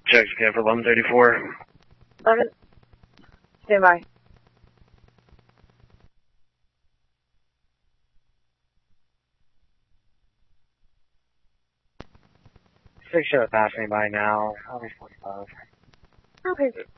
Checks again for 1134. 11. Stand by. Six should have passed me by now. I'll be 45. Okay.